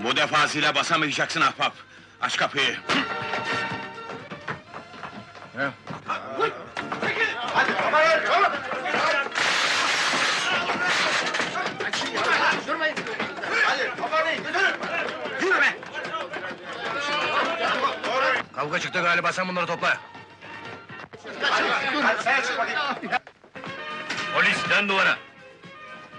Bu defa zile basamayacaksın ahbap. Aç kapıyı. Kavga çıktı galiba, sen bunları topla. Polis, dön duvara!